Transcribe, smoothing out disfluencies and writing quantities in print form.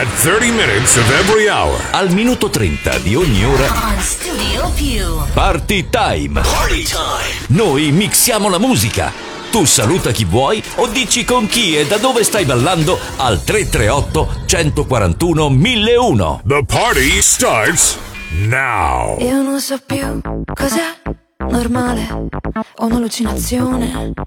At 30 minutes of every hour. Al minuto 30 di ogni ora. On Studio Più. Party time. Party time. Noi mixiamo la musica. Tu saluta chi vuoi o dici con chi e da dove stai ballando al 338 141 1001. The party starts now. Io non so più cos'è normale o un'allucinazione.